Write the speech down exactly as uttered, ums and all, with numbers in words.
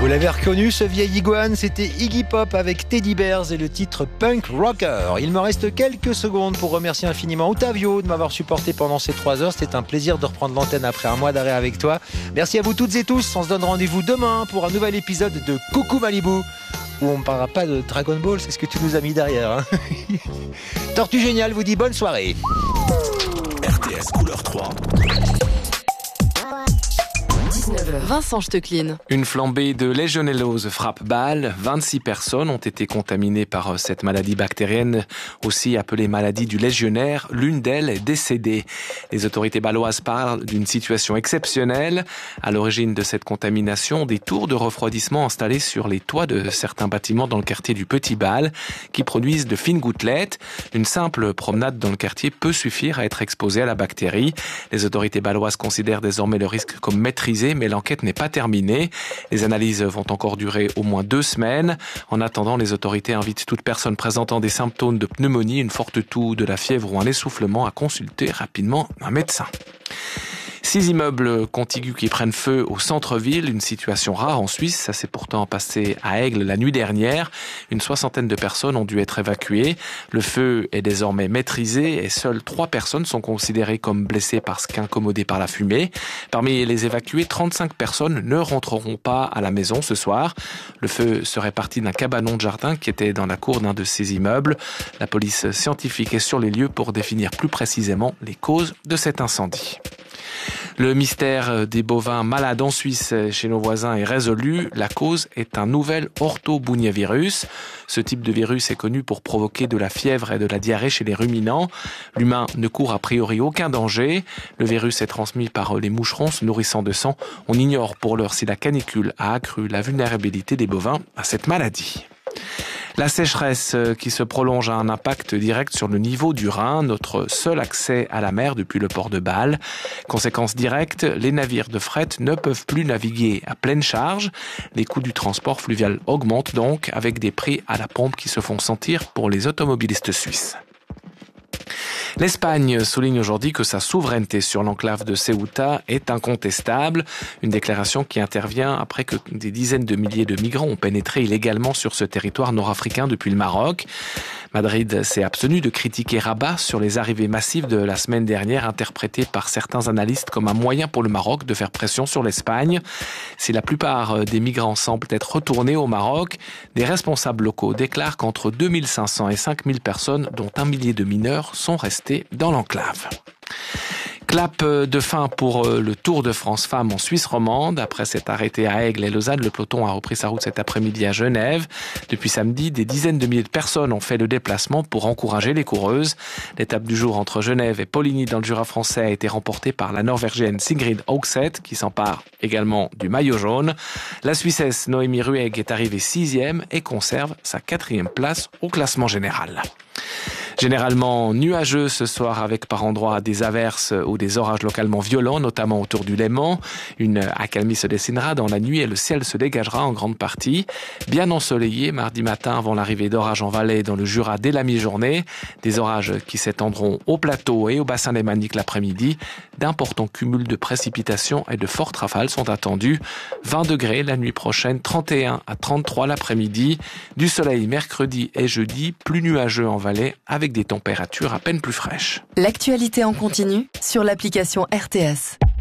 Vous l'avez reconnu, ce vieil iguane, c'était Iggy Pop avec Teddy Bears et le titre Punk Rocker. Il me reste quelques secondes pour remercier infiniment Ottavio de m'avoir supporté pendant ces trois heures. C'était un plaisir de reprendre l'antenne après un mois d'arrêt avec toi. Merci à vous toutes et tous. On se donne rendez-vous demain pour un nouvel épisode de Coucou Malibu, où on ne parlera pas de Dragon Ball, c'est ce que tu nous as mis derrière. Hein. Tortue Géniale vous dit bonne soirée. R T S couleur trois. dix-neuf heures. Vincent Stecklin. Une flambée de légionellose frappe Bâle. vingt-six personnes ont été contaminées par cette maladie bactérienne, aussi appelée maladie du légionnaire. L'une d'elles est décédée. Les autorités bâloises parlent d'une situation exceptionnelle. À l'origine de cette contamination, des tours de refroidissement installées sur les toits de certains bâtiments dans le quartier du Petit Bâle, qui produisent de fines gouttelettes. Une simple promenade dans le quartier peut suffire à être exposée à la bactérie. Les autorités bâloises considèrent désormais le risque comme maîtrisé, mais l'enquête n'est pas terminée. Les analyses vont encore durer au moins deux semaines. En attendant, les autorités invitent toute personne présentant des symptômes de pneumonie, une forte toux, de la fièvre ou un essoufflement à consulter rapidement un médecin. Six immeubles contigus qui prennent feu au centre-ville, une situation rare en Suisse. Ça s'est pourtant passé à Aigle la nuit dernière. Une soixantaine de personnes ont dû être évacuées. Le feu est désormais maîtrisé et seules trois personnes sont considérées comme blessées parce qu'incommodées par la fumée. Parmi les évacués, trente-cinq personnes ne rentreront pas à la maison ce soir. Le feu serait parti d'un cabanon de jardin qui était dans la cour d'un de ces immeubles. La police scientifique est sur les lieux pour définir plus précisément les causes de cet incendie. Le mystère des bovins malades en Suisse chez nos voisins est résolu. La cause est un nouvel orthobunyavirus. Ce type de virus est connu pour provoquer de la fièvre et de la diarrhée chez les ruminants. L'humain ne court a priori aucun danger. Le virus est transmis par les moucherons se nourrissant de sang. On ignore pour l'heure si la canicule a accru la vulnérabilité des bovins à cette maladie. La sécheresse qui se prolonge a un impact direct sur le niveau du Rhin, notre seul accès à la mer depuis le port de Bâle. Conséquence directe, les navires de fret ne peuvent plus naviguer à pleine charge. Les coûts du transport fluvial augmentent donc, avec des prix à la pompe qui se font sentir pour les automobilistes suisses. L'Espagne souligne aujourd'hui que sa souveraineté sur l'enclave de Ceuta est incontestable. Une déclaration qui intervient après que des dizaines de milliers de migrants ont pénétré illégalement sur ce territoire nord-africain depuis le Maroc. Madrid s'est abstenu de critiquer Rabat sur les arrivées massives de la semaine dernière, interprétées par certains analystes comme un moyen pour le Maroc de faire pression sur l'Espagne. Si la plupart des migrants semblent être retournés au Maroc, des responsables locaux déclarent qu'entre deux mille cinq cents et cinq mille personnes, dont un millier de mineurs, sont restées dans l'enclave. Clap de fin pour le Tour de France Femmes en Suisse romande. Après s'être arrêté à Aigle et Lausanne, le peloton a repris sa route cet après-midi à Genève. Depuis samedi, des dizaines de milliers de personnes ont fait le déplacement pour encourager les coureuses. L'étape du jour entre Genève et Poligny dans le Jura français a été remportée par la Norvégienne Sigrid Haugseth, qui s'empare également du maillot jaune. La Suissesse Noémie Ruegg est arrivée sixième et conserve sa quatrième place au classement général. Généralement nuageux ce soir avec par endroits des averses ou des orages localement violents, notamment autour du Léman. Une accalmie se dessinera dans la nuit et le ciel se dégagera en grande partie. Bien ensoleillé mardi matin avant l'arrivée d'orages en Valais dans le Jura dès la mi-journée. Des orages qui s'étendront au plateau et au bassin lémanique l'après-midi. D'importants cumuls de précipitations et de fortes rafales sont attendus. vingt degrés la nuit prochaine, trente et un à trente-trois l'après-midi. Du soleil mercredi et jeudi, plus nuageux en Valais avec des températures à peine plus fraîches. L'actualité en continu sur l'application R T S.